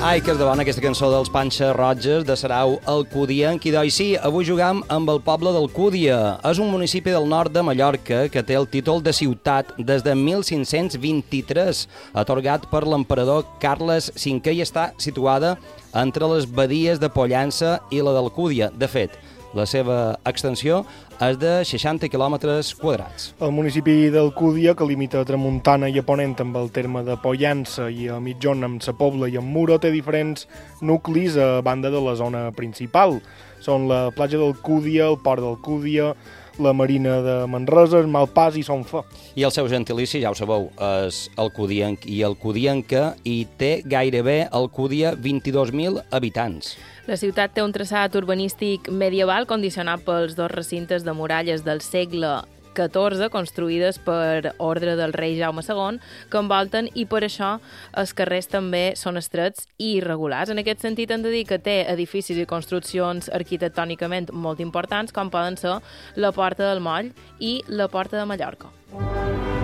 Ai, que és de bona aquesta cançó dels Panxa Roges de Sarau, Alcúdia. I sí, avui jugam amb el poble d'Alcúdia. És un municipi del nord de Mallorca que té el títol de ciutat des de 1523, atorgat per l'emperador Carles V i està situada entre les badies de Pollença i la d'Alcúdia. De fet, la seva extensió és de 60 quilòmetres quadrats. El municipi d'Alcúdia, que limita a tramuntana i a ponent amb el terme de Pollença i a mitjorn amb Sa Pobla i amb Muro, té diferents nuclis a banda de la zona principal. Són la platja d'Alcúdia, el port d'Alcúdia, la marina de Manresa, el Malpàs i Son Fa. I el seu gentilici, ja ho sabeu, és alcudienc i alcudienca i té gairebé Alcúdia 22.000 habitants. La ciutat té un traçat urbanístic medieval condicionat pels dos recintes de muralles del segle XIV construïdes per ordre del rei Jaume II que envolten i per això els carrers també són estrets i irregulars. En aquest sentit hem de dir que té edificis i construccions arquitectònicament molt importants com poden ser la Porta del Moll i la Porta de Mallorca.